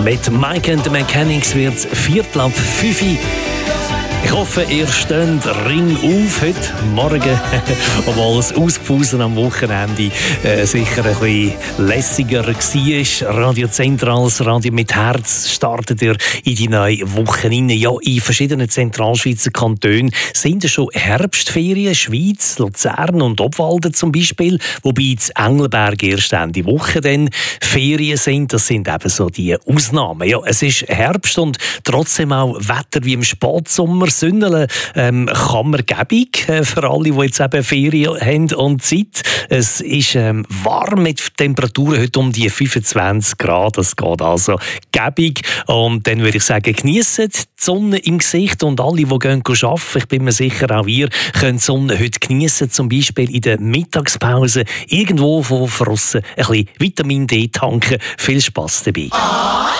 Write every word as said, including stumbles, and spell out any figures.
Mit Mike and the Mechanics wird es Viertel ab fünf. Ich hoffe, ihr steht Ring auf heute Morgen, obwohl es Auspfusen am Wochenende äh, sicher ein bisschen lässiger war. Radio Zentrales Radio mit Herz startet ihr in die neue Woche rein. Ja, in verschiedenen Zentralschweizer Kantonen sind es schon Herbstferien, Schweiz, Luzern und Obwalden zum Beispiel, wobei in Engelberg erst Ende Woche dann Ferien sind. Das sind eben so die Ausnahmen. Ja, es ist Herbst und trotzdem auch Wetter wie im Spätsommer. Sünneln ähm, kann man gäbig äh, für alle, die jetzt eben Ferien haben und Zeit. Es ist ähm, warm mit Temperaturen heute um die fünfundzwanzig Grad. Das geht also gäbig. Und dann würde ich sagen, geniessen die Sonne im Gesicht und alle, die gehen arbeiten, ich bin mir sicher, auch ihr könnt die Sonne heute geniessen, zum Beispiel in der Mittagspause irgendwo von draussen ein bisschen Vitamin D tanken. Viel Spass dabei.